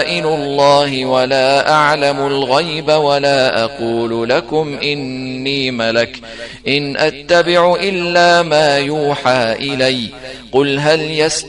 الله ولا أعلم الغيب ولا أقول لكم إني ملك إن أتبع إلا ما يوحى إلي قل هل